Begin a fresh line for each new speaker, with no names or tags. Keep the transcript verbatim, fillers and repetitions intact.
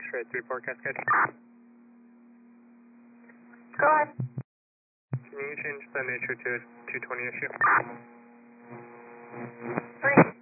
X-ray three four Cascade.
Go ahead.
Can you change the nature to a two twenty issue?
Three.